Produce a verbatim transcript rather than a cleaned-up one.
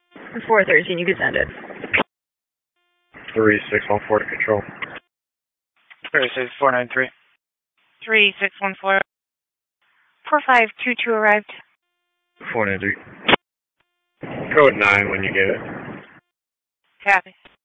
four thirteen, you can send it. three six one four to control. three six four nine three. three six one four. four five two two arrived. four nine three. Code nine when you get it. Copy.